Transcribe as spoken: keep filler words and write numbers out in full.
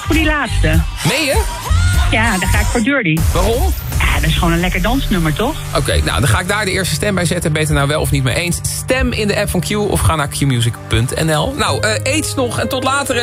voor die laatste. Meen je? Ja, dan ga ik voor Dirty. Waarom? Ja, dat is gewoon een lekker dansnummer, toch? Oké, okay, nou dan ga ik daar de eerste stem bij zetten. Ben je het er nou wel of niet mee eens? Stem in de app van Q of ga naar q music punt n l. Nou, uh, aids nog en tot later.